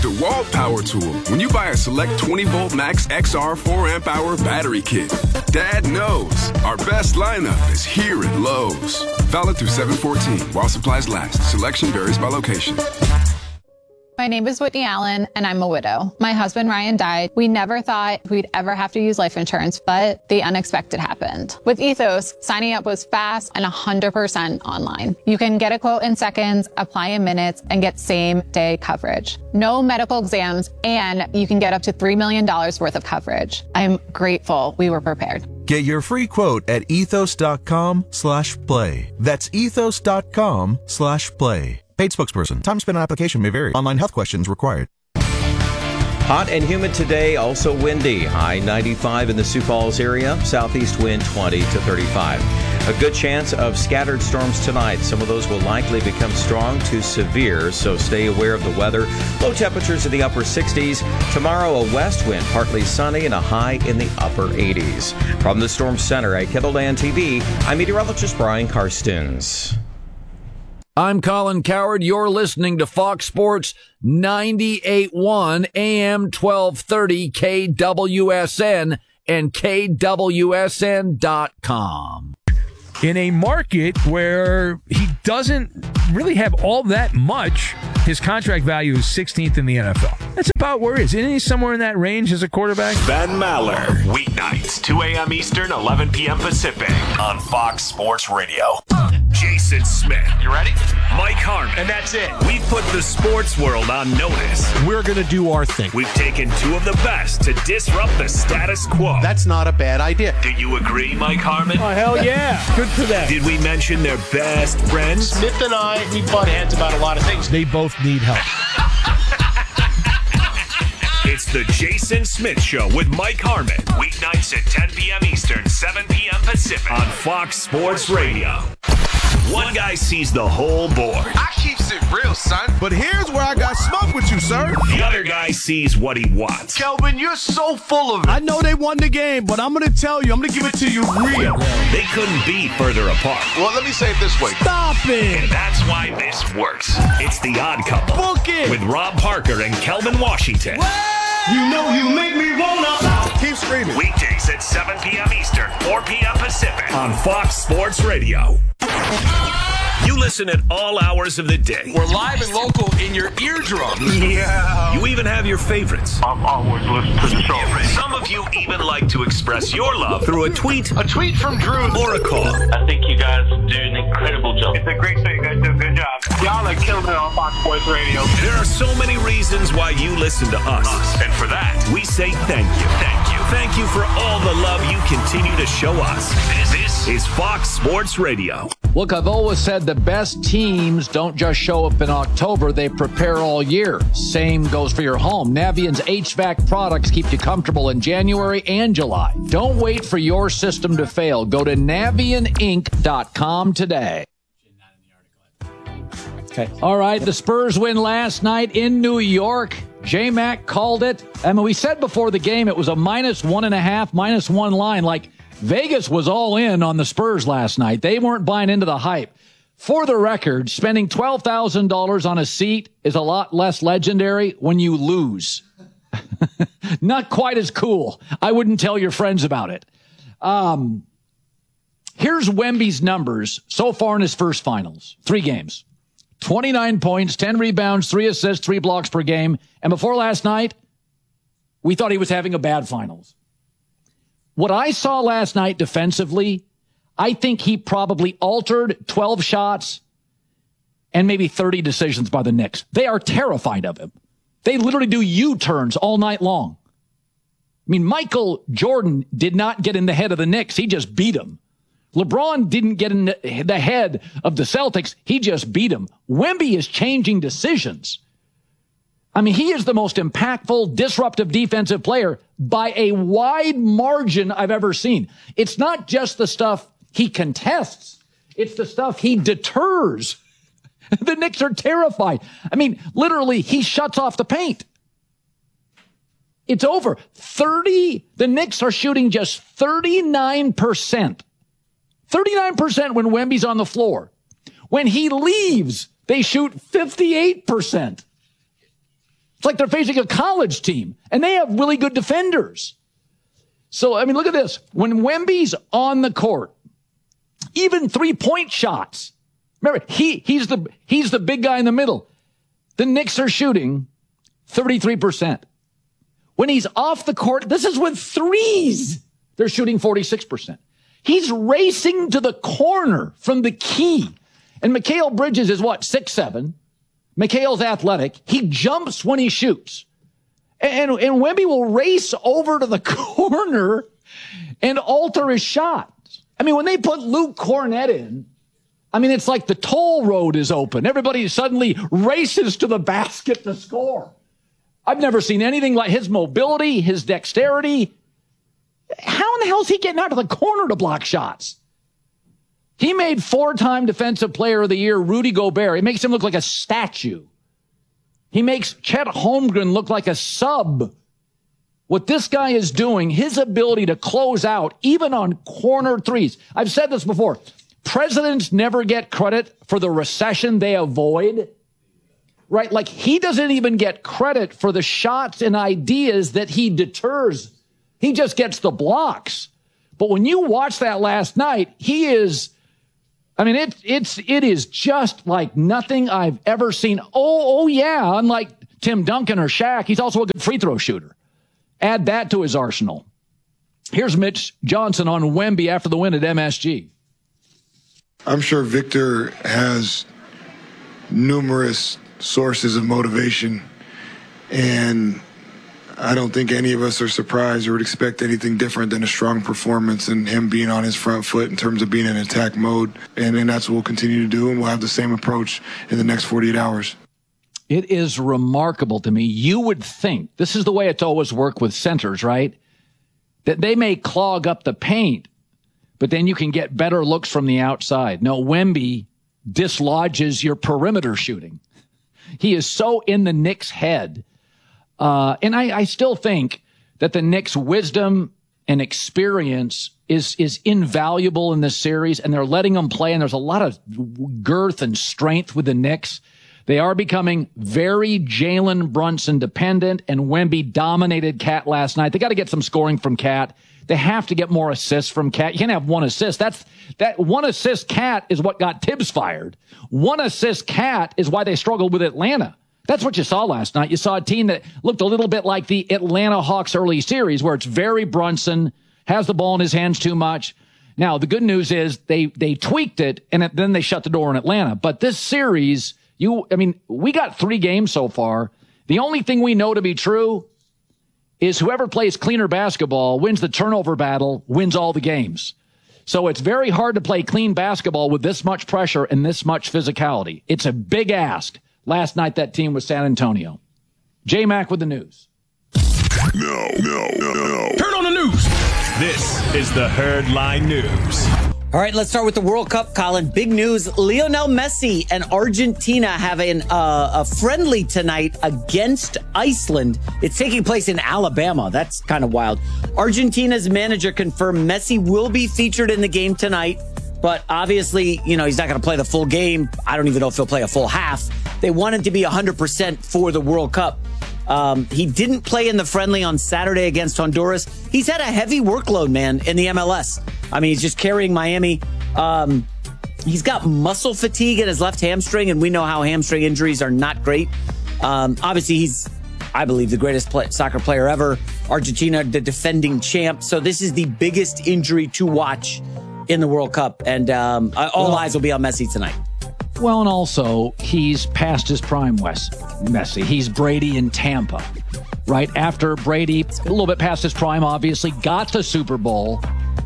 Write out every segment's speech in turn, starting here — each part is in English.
DeWalt Power Tool. When you buy a select 20-volt Max XR 4-amp-hour battery kit, Dad knows our best lineup is here at Lowe's. Valid through 7/14 while supplies last. Selection varies by location. My name is Whitney Allen, and I'm a widow. My husband, Ryan, died. We never thought we'd ever have to use life insurance, but the unexpected happened. With Ethos, signing up was fast and 100% online. You can get a quote in seconds, apply in minutes, and get same-day coverage. No medical exams, and you can get up to $3 million worth of coverage. I'm grateful we were prepared. Get your free quote at ethos.com/play. That's ethos.com/play. Paid spokesperson. Time spent on application may vary. Online health questions required. Hot and humid today, also windy. High 95 in the Sioux Falls area. Southeast wind 20 to 35. A good chance of scattered storms tonight. Some of those will likely become strong to severe, so stay aware of the weather. Low temperatures in the upper 60s. Tomorrow, a west wind, partly sunny, and a high in the upper 80s. From the Storm Center at KENDLE-LAND TV, I'm meteorologist Brian Karstens. I'm Colin Cowherd. You're listening to Fox Sports 98.1 AM 1230 KWSN and KWSN.com. In a market where he doesn't really have all that much, his contract value is 16th in the NFL. That's about where he is. Isn't he somewhere in that range as a quarterback? Ben Maller, weeknights, 2 a.m. Eastern, 11 p.m. Pacific, on Fox Sports Radio. Jason Smith. You ready? Mike Harmon. And that's it. We put the sports world on notice. We're going to do our thing. We've taken two of the best to disrupt the status quo. That's not a bad idea. Do you agree, Mike Harmon? Oh, hell yeah. Good for them. Did we mention their best friends? Smith and I, we butt heads about a lot of things. They both need help. It's the Jason Smith Show with Mike Harmon. Weeknights at 10 p.m. Eastern, 7 p.m. Pacific on Fox Sports Radio. One guy sees the whole board. I keeps it real, son. But here's where I got smoke with you, sir. The other guy sees what he wants. Kelvin, you're so full of it. I know they won the game, but I'm going to tell you, I'm going to give it to you real. They couldn't be further apart. Well, let me say it this way. Stop it. And that's why this works. It's The Odd Couple. Book it. With Rob Parker and Kelvin Washington. You know you make me wanna. Keep screaming. Weekdays at 7 p.m. Eastern, 4 p.m. Pacific on Fox Sports Radio. You listen at all hours of the day. We're live and local in your eardrum. Yeah. You even have your favorites. I'm always listening to the show. Some of you even like to express your love through a tweet. A tweet from Drew. Or a call. I think you guys do an incredible job. It's a great show. You guys do a good job. Y'all are killing it on Fox Sports Radio. There are so many reasons why you listen to us. And for that, we say thank you. Thank you. Thank you for all the love you continue to show us. This is Fox Sports Radio. Look, I've always said the best teams don't just show up in October, they prepare all year. Same goes for your home. Navient's HVAC products keep you comfortable in January and July. Don't wait for your system to fail. Go to NavientInc.com today. Okay. All right, the Spurs win last night in New York. J-Mac called it. I mean, we said before the game it was a -1.5, -1 line. Like, Vegas was all in on the Spurs last night. They weren't buying into the hype. For the record, spending $12,000 on a seat is a lot less legendary when you lose. Not quite as cool. I wouldn't tell your friends about it. Here's Wemby's numbers so far in his first finals. 3 games. 29 points, 10 rebounds, 3 assists, 3 blocks per game. And before last night, we thought he was having a bad finals. What I saw last night defensively, I think he probably altered 12 shots and maybe 30 decisions by the Knicks. They are terrified of him. They literally do U-turns all night long. I mean, Michael Jordan did not get in the head of the Knicks. He just beat them. LeBron didn't get in the head of the Celtics. He just beat them. Wemby is changing decisions. I mean, he is the most impactful, disruptive defensive player by a wide margin I've ever seen. It's not just the stuff he contests. It's the stuff he deters. The Knicks are terrified. I mean, literally, he shuts off the paint. It's over. The Knicks are shooting just 39%. 39% when Wemby's on the floor. When he leaves, they shoot 58%. It's like they're facing a college team, and they have really good defenders. So, I mean, look at this. When Wemby's on the court, even 3-point shots. Remember, he's the big guy in the middle. The Knicks are shooting 33%. When he's off the court, this is with threes. They're shooting 46%. He's racing to the corner from the key. And Mikal Bridges is what, 6'7". Mikal's athletic. He jumps when he shoots. And Wemby will race over to the corner and alter his shot. I mean, when they put Luke Cornett in, I mean, it's like the toll road is open. Everybody suddenly races to the basket to score. I've never seen anything like his mobility, his dexterity. How in the hell is he getting out of the corner to block shots? He made 4-time Defensive Player of the Year Rudy Gobert. It makes him look like a statue. He makes Chet Holmgren look like a sub. What this guy is doing, his ability to close out, even on corner threes. I've said this before. Presidents never get credit for the recession they avoid. Right? Like, he doesn't even get credit for the shots and ideas that he deters. He just gets the blocks. But when you watch that last night, he is, I mean, it is just like nothing I've ever seen. Oh yeah, unlike Tim Duncan or Shaq, he's also a good free throw shooter. Add that to his arsenal. Here's Mitch Johnson on Wemby after the win at MSG. I'm sure Victor has numerous sources of motivation, and I don't think any of us are surprised or would expect anything different than a strong performance and him being on his front foot in terms of being in attack mode. And that's what we'll continue to do, and we'll have the same approach in the next 48 hours. It is remarkable to me. You would think, this is the way it's always worked with centers, right? That they may clog up the paint, but then you can get better looks from the outside. No, Wemby dislodges your perimeter shooting. He is so in the Knicks' head. And I still think that the Knicks' wisdom and experience is invaluable in this series, and they're letting them play, and there's a lot of girth and strength with the Knicks. They are becoming very Jalen Brunson dependent, and Wemby dominated Cat last night. They got to get some scoring from Cat. They have to get more assists from Cat. You can't have one assist. That one assist Cat is what got Tibbs fired. One assist Cat is why they struggled with Atlanta. That's what you saw last night. You saw a team that looked a little bit like the Atlanta Hawks early series, where it's very Brunson, has the ball in his hands too much. Now, the good news is they tweaked it, and then they shut the door in Atlanta. But this series, we got 3 games so far. The only thing we know to be true is whoever plays cleaner basketball wins the turnover battle, wins all the games. So it's very hard to play clean basketball with this much pressure and this much physicality. It's a big ask. Last night, that team was San Antonio. J-Mac with the news. No. Turn on the news. This is the Herdline News. All right, let's start with the World Cup, Colin. Big news. Lionel Messi and Argentina have a friendly tonight against Iceland. It's taking place in Alabama. That's kind of wild. Argentina's manager confirmed Messi will be featured in the game tonight. But obviously, he's not going to play the full game. I don't even know if he'll play a full half. They want him to be 100% for the World Cup. He didn't play in the friendly on Saturday against Honduras. He's had a heavy workload, man, in the MLS. I mean, he's just carrying Miami. He's got muscle fatigue in his left hamstring, and we know how hamstring injuries are not great. Obviously, he's, I believe, the greatest soccer player ever. Argentina, the defending champ. So this is the biggest injury to watch in the World Cup, and all eyes will be on Messi tonight. Well, and also, he's past his prime, Messi. He's Brady in Tampa, right? After Brady, a little bit past his prime, obviously, got the Super Bowl.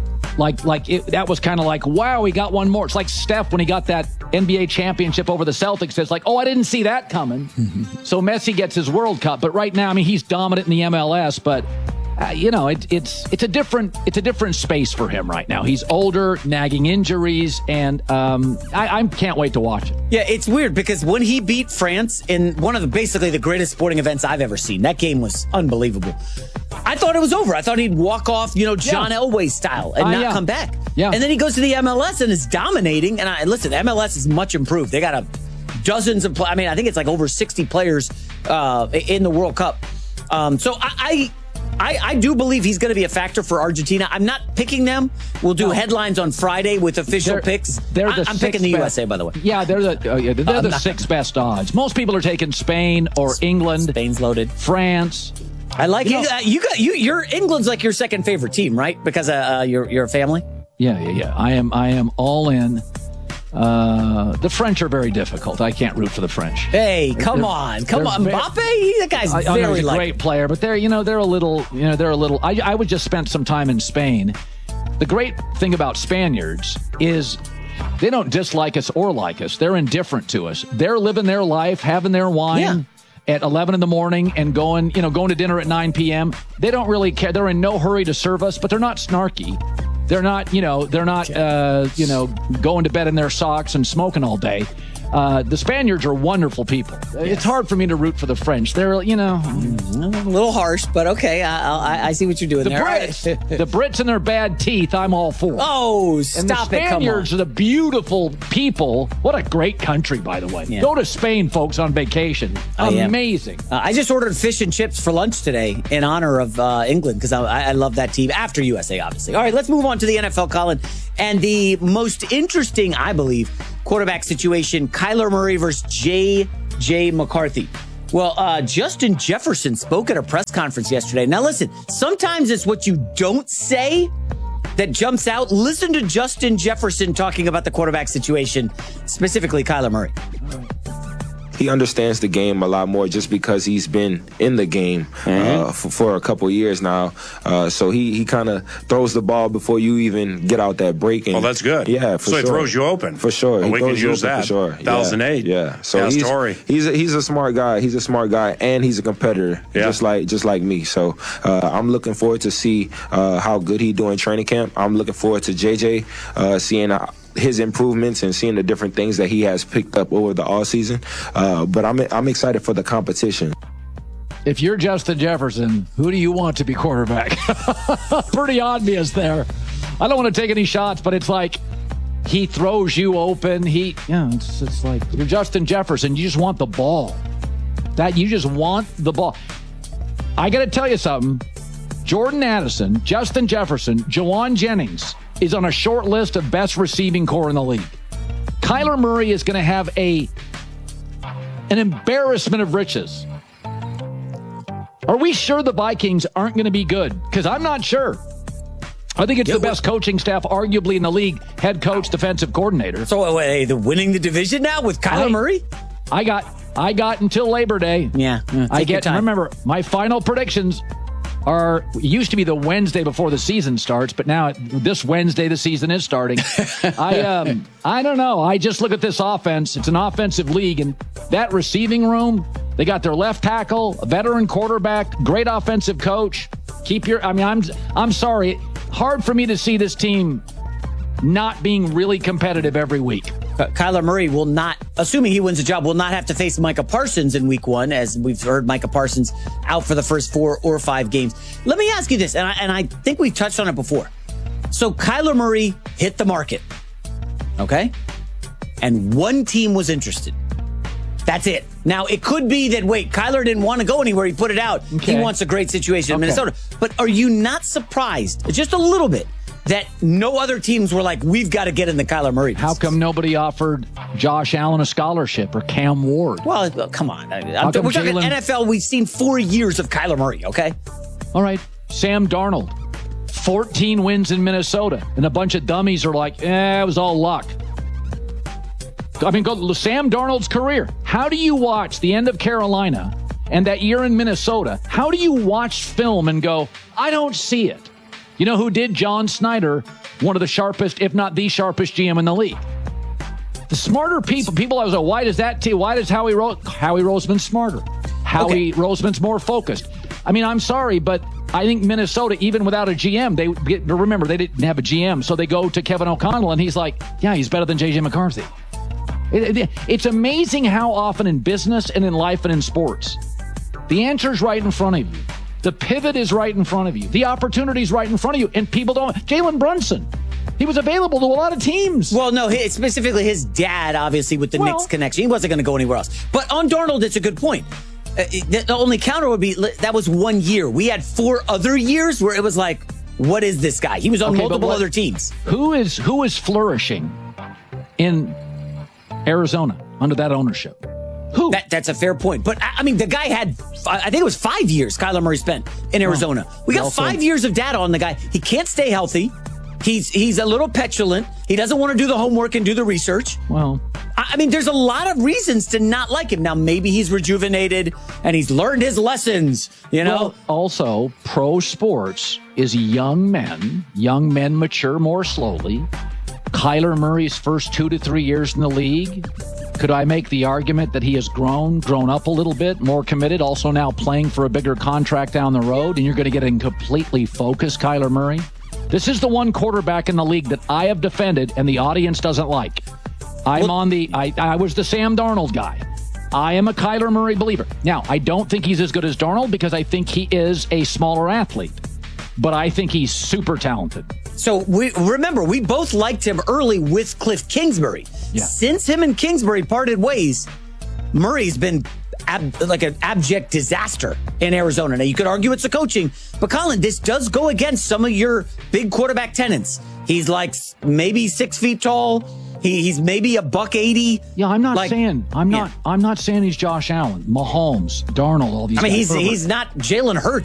That was kind of like, wow, he got one more. It's like Steph when he got that NBA championship over the Celtics. It's like, oh, I didn't see that coming. So Messi gets his World Cup. But right now, he's dominant in the MLS, but it's a different space for him right now. He's older, nagging injuries, and I can't wait to watch it. Yeah, it's weird because when he beat France in one of basically the greatest sporting events I've ever seen, that game was unbelievable. I thought it was over. I thought he'd walk off, John Elway style and not come back. Yeah. And then he goes to the MLS and is dominating. And listen, MLS is much improved. They got dozens of I think it's like over 60 players in the World Cup. So I do believe he's going to be a factor for Argentina. I'm not picking them. We'll do headlines on Friday with official picks. I'm picking the USA, by the way. Yeah, they're the sixth best odds. Most people are taking Spain or England. Spain's loaded. France. I like it. Your England's like your second favorite team, right? Because you're a family. Yeah. I am all in. The French are very difficult. I can't root for the French. Hey, come on. Mbappe, that guy's very he's a great player, but they're a little. I would just spend some time in Spain. The great thing about Spaniards is they don't dislike us or like us. They're indifferent to us. They're living their life, having their wine at 11 in the morning and going to dinner at 9 p.m. They don't really care. They're in no hurry to serve us, but they're not snarky. They're not going to bed in their socks and smoking all day. The Spaniards are wonderful people. Yes. It's hard for me to root for the French. They're, a little harsh, but okay. I see what you're doing there. The Brits and their bad teeth, I'm all for. Oh, stop it. And the Spaniards are the beautiful people. What a great country, by the way. Yeah. Go to Spain, folks, on vacation. Amazing. I just ordered fish and chips for lunch today in honor of England because I love that team after USA, obviously. All right, let's move on to the NFL, Colin. And the most interesting, I believe, quarterback situation, Kyler Murray versus J.J. McCarthy. Well, Justin Jefferson spoke at a press conference yesterday. Now, listen, sometimes it's what you don't say that jumps out. Listen to Justin Jefferson talking about the quarterback situation, specifically Kyler Murray. He understands the game a lot more just because he's been in the game for a couple years now. So he kind of throws the ball before you even get out that break. Well, that's good. Yeah, for sure. So he throws you open. For sure. Well, we can use that. For sure. 2008. Yeah. So he's a smart guy. He's a smart guy, and he's a competitor, just like me. So I'm looking forward to see how good he do in training camp. I'm looking forward to JJ seeing his improvements and seeing the different things that he has picked up over the offseason. But I'm excited for the competition. If you're Justin Jefferson, who do you want to be quarterback? Pretty obvious there. I don't want to take any shots, but it's like he throws you open. It's like you're Justin Jefferson. You just want the ball. You just want the ball. I got to tell you something. Jordan Addison, Justin Jefferson, Jawan Jennings is on a short list of best receiving core in the league. Kyler Murray is going to have an embarrassment of riches. Are we sure the Vikings aren't going to be good? Because I'm not sure. I think it's the best coaching staff, arguably, in the league. Head coach, defensive coordinator. So, they're winning the division now with Kyler Murray? I got until Labor Day. Yeah. Remember, my final predictions used to be the Wednesday before the season starts, but now this Wednesday the season is starting. I don't know. I just look at this offense. It's an offensive league, and that receiving room, they got their left tackle, a veteran quarterback, great offensive coach. I'm sorry. Hard for me to see this team not being really competitive every week. Kyler Murray will not, assuming he wins the job, will not have to face Micah Parsons in week 1, as we've heard Micah Parsons out for the first 4 or 5 games. Let me ask you this, and I think we touched on it before. So Kyler Murray hit the market, okay? And one team was interested. That's it. Now, it could be that, Kyler didn't want to go anywhere. He put it out. Okay. He wants a great situation in Minnesota. But are you not surprised, just a little bit, that no other teams were like, we've got to get in the Kyler Murray business? How come nobody offered Josh Allen a scholarship or Cam Ward? Well, come on. We're talking NFL. We've seen 4 years of Kyler Murray, okay? All right. Sam Darnold, 14 wins in Minnesota, and a bunch of dummies are like, it was all luck. I mean, go Sam Darnold's career. How do you watch the end of Carolina and that year in Minnesota? How do you watch film and go, I don't see it? You know who did? John Snyder, one of the sharpest, if not the sharpest GM in the league. The smarter people I was like, why does Howie Roseman smarter? Howie Roseman's more focused. I mean, I'm sorry, but I think Minnesota, even without a GM, remember, they didn't have a GM, so they go to Kevin O'Connell, and he's like, yeah, he's better than J.J. McCarthy. It's amazing how often in business and in life and in sports, the answer's right in front of you. The pivot is right in front of you. The opportunity's right in front of you, and people don't. Jalen Brunson, he was available to a lot of teams. Well, no, specifically his dad, obviously, with the Knicks connection. He wasn't going to go anywhere else. But on Darnold, it's a good point. The only counter would be that was 1 year. We had 4 other years where it was like, what is this guy? He was on multiple other teams. Who is flourishing in Arizona under that ownership? Who? That's a fair point. But, I mean, the guy had, I think it was 5 years Kyler Murray spent in Arizona. We got 5 years of data on the guy. He can't stay healthy. He's a little petulant. He doesn't want to do the homework and do the research. Well, I mean, there's a lot of reasons to not like him. Now, maybe he's rejuvenated and he's learned his lessons, you know? Well, also, pro sports is young men. Young men mature more slowly. Kyler Murray's first 2 to 3 years in the league, could I make the argument that he has grown up a little bit, more committed, also now playing for a bigger contract down the road, and you're going to get a completely focused Kyler Murray? This is the one quarterback in the league that I have defended and the audience doesn't like. I was the Sam Darnold guy. I am a Kyler Murray believer. Now, I don't think he's as good as Darnold because I think he is a smaller athlete, but I think he's super talented. So we both liked him early with Cliff Kingsbury. Yeah. Since him and Kingsbury parted ways, Murray's been like an abject disaster in Arizona. Now, you could argue it's the coaching, but Colin, this does go against some of your big quarterback tenets. He's like maybe 6 feet tall. He's maybe $180. Yeah, I'm not saying he's Josh Allen, Mahomes, Darnold, all these guys. I mean, he's not Jalen Hurts.